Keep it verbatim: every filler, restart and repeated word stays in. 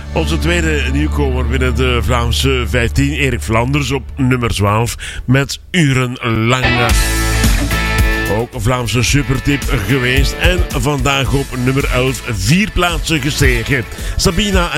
Onze tweede nieuwkomer binnen de Vlaamse vijftien, Erik Flanders op nummer twaalf met Urenlang. Ook een Vlaamse supertip geweest en vandaag op nummer elf vier plaatsen gestegen. Sabina